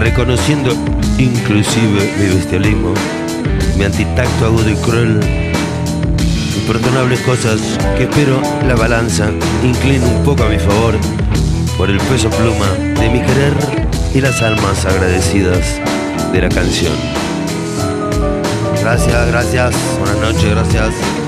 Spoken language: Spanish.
reconociendo inclusive mi bestialismo, mi antitacto agudo y cruel, imperdonables cosas que espero la balanza incline un poco a mi favor por el peso pluma de mi querer y las almas agradecidas de la canción. Gracias, buenas noches, gracias.